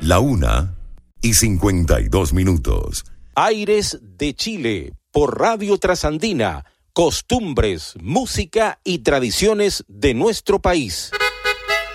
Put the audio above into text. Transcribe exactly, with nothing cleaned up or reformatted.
La una y cincuenta y dos minutos. Aires de Chile, por Radio Trasandina, costumbres, música y tradiciones de nuestro país.